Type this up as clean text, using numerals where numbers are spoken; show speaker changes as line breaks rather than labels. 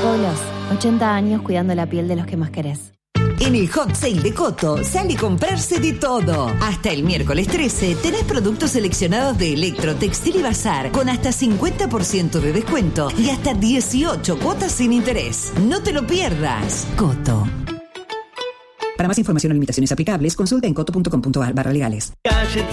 Colos, 80 años cuidando la piel de los que más querés.
En el Hot Sale de Coto sale a comprarse de todo. Hasta el miércoles 13 tenés productos seleccionados de Electro, Textil y Bazar con hasta 50% de descuento y hasta 18 cuotas sin interés. No te lo pierdas. Coto.
Para más información o limitaciones aplicables, consulta en coto.com.ar/legales.